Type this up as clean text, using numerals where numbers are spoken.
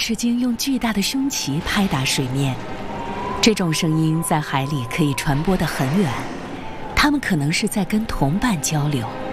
吃惊用巨大的胸鳍拍打水面。这种声音在海里可以传播得很远，它们可能是在跟同伴交流。